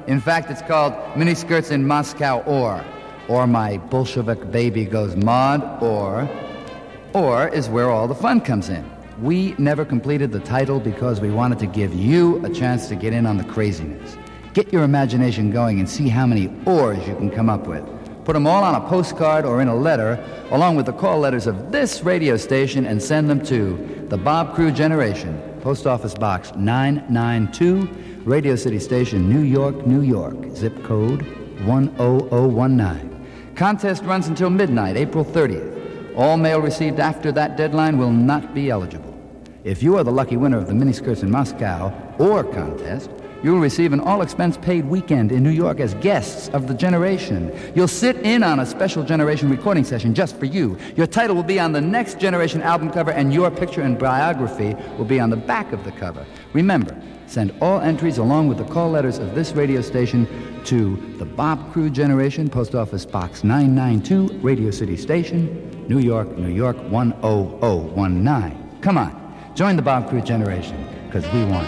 In fact, it's called Miniskirts in Moscow or My Bolshevik Baby Goes Mod, or is where all the fun comes in. We never completed the title because we wanted to give you a chance to get in on the craziness. Get your imagination going and see how many ors you can come up with. Put them all on a postcard or in a letter, along with the call letters of this radio station, and send them to the Bob Crew Generation, Post Office Box 992, Radio City Station, New York, New York, zip code 10019. Contest runs until midnight, April 30th. All mail received after that deadline will not be eligible. If you are the lucky winner of the Miniskirts in Moscow or contest, you will receive an all-expense-paid weekend in New York as guests of the Generation. You'll sit in on a special Generation recording session just for you. Your title will be on the next Generation album cover, and your picture and biography will be on the back of the cover. Remember, send all entries along with the call letters of this radio station to the Bob Crew Generation, Post Office Box 992, Radio City Station, New York, New York 10019. Come on, join the Bob Crew Generation, because we want